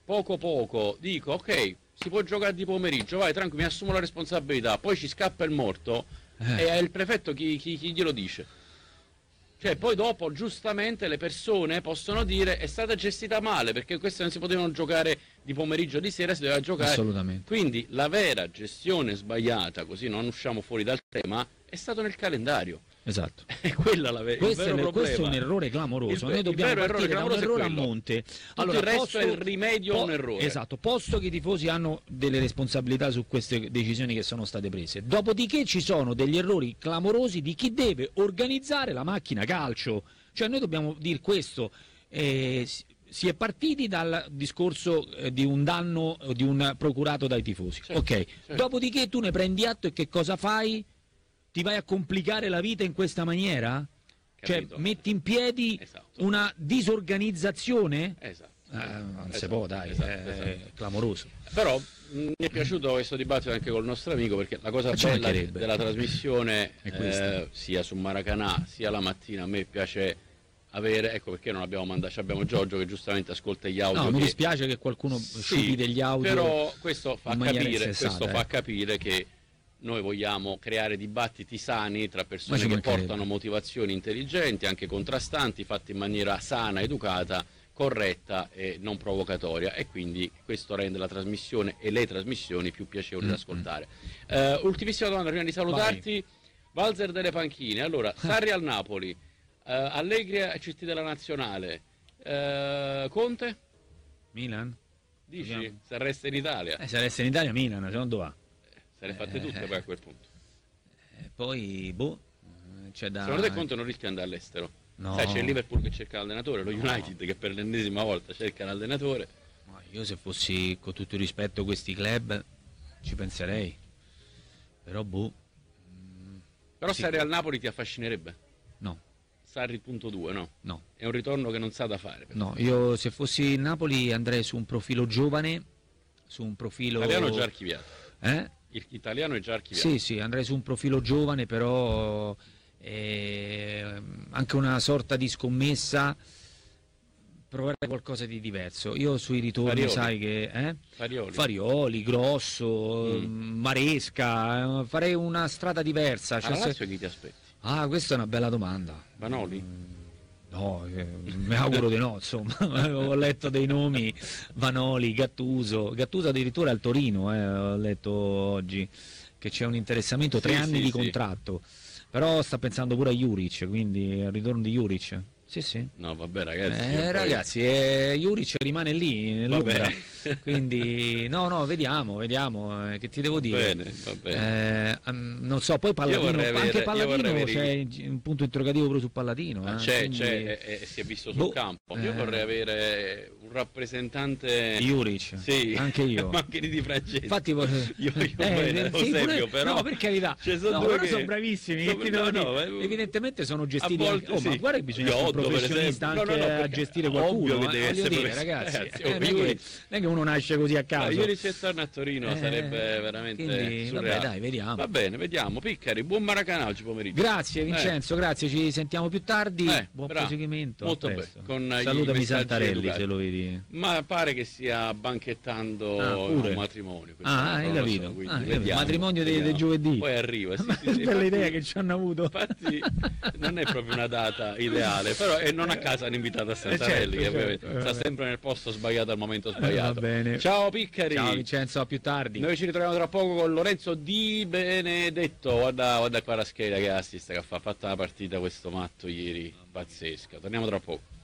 poco dico ok, si può giocare di pomeriggio, vai tranquillo, mi assumo la responsabilità, poi ci scappa il morto e è il prefetto chi glielo dice? Cioè poi dopo giustamente le persone possono dire è stata gestita male perché queste non si potevano giocare di pomeriggio, di sera si doveva giocare. Assolutamente. Quindi la vera gestione sbagliata, così non usciamo fuori dal tema, è stato nel calendario. Esatto. È quella il vero problema. Questo è un errore clamoroso. Noi dobbiamo partire da un errore a monte. Allora, il resto è il rimedio a un errore. Esatto, posto che i tifosi hanno delle responsabilità su queste decisioni che sono state prese. Dopodiché ci sono degli errori clamorosi di chi deve organizzare la macchina calcio. Cioè noi dobbiamo dire questo. Si è partiti dal discorso di un danno di un procurato dai tifosi. Certo, ok. certo. Dopodiché tu ne prendi atto e che cosa fai? Ti vai a complicare la vita in questa maniera? Capito. Cioè metti in piedi una disorganizzazione? Esatto. Non si può, dai, è clamoroso. Però mi è piaciuto questo dibattito anche col nostro amico, perché la cosa bella della trasmissione sia su Maracanã sia la mattina, a me piace avere, ecco perché non abbiamo mandato, abbiamo Giorgio che giustamente ascolta gli audio. No, mi dispiace che qualcuno sciupi degli audio. Però questo fa capire che noi vogliamo creare dibattiti sani tra persone che portano motivazioni intelligenti, anche contrastanti, fatte in maniera sana, educata, corretta e non provocatoria, e quindi questo rende la trasmissione e le trasmissioni più piacevoli da ascoltare. Ultimissima domanda prima di salutarti. Valzer delle panchine. Allora, Sarri al Napoli, Allegri ai CT della Nazionale, Conte? Milan? Dici? Se resta in Italia? Se resta in Italia Milan, se non dove va? Se le fatte tutte poi a quel punto. Poi, c'è da... Secondo te Conte non rischia di andare all'estero? No. Sai, c'è il Liverpool che cerca l'allenatore, lo United che per l'ennesima volta cerca l'allenatore. No, io se fossi, con tutto il rispetto, questi club, ci penserei. Però, Però Sarri al Napoli ti affascinerebbe? No. Sarri punto 2, no? No. È un ritorno che non sa da fare. No, io se fossi in Napoli andrei su un profilo giovane, su un profilo... Italiano già archiviato. Italiano è già archiviato. Sì, andrei su un profilo giovane, però anche una sorta di scommessa, provare qualcosa di diverso. Io sui ritorni sai che Farioli, Grosso, Maresca, farei una strada diversa. Alla Lazio chi ti aspetti? Questa è una bella domanda. Vanoli? No, mi auguro di no, insomma. Ho letto dei nomi: Vanoli, Gattuso addirittura al Torino, ho letto oggi che c'è un interessamento, 3 anni di contratto, però sta pensando pure a Juric, quindi al ritorno di Juric. Sì. No, vabbè ragazzi. Juric rimane lì nell'ombra. Quindi no, vediamo, che ti devo dire. Va bene. Non so, poi Palladino, anche Palladino c'è un punto interrogativo pure su Palladino. C'è, si è visto sul campo. Io vorrei avere un rappresentante Juric. Sì, anche io. Ma anche di Francesco. Infatti io Eusebio, però. No, per carità. Sono bravissimi. Evidentemente sono gestiti ma guarda che bisogna essere professionista anche a gestire qualcuno. Ovvio che deve essere dire, ragazzi, non è che uno nasce così a caso. Ieri se torna a Torino sarebbe veramente surreale. Vabbè, dai, vediamo. Va bene, vediamo. Piccari, buon Maracanã oggi pomeriggio. Grazie Vincenzo, grazie, ci sentiamo più tardi. Buon proseguimento. Molto bene. Salutami Santarelli se lo vedi. Ma pare che stia banchettando un matrimonio. Hai capito? Matrimonio del giovedì. Poi arriva. Bella idea che ci hanno avuto. Infatti non è proprio una data ideale, però non a caso hanno invitato a Santarelli, che sta sempre nel posto sbagliato al momento sbagliato. Va bene. Ciao Piccari. Ciao Vincenzo, a più tardi. Noi ci ritroviamo tra poco con Lorenzo Di Benedetto. Guarda qua la scheda che assist che ha fatto una partita questo matto ieri pazzesca. Torniamo tra poco.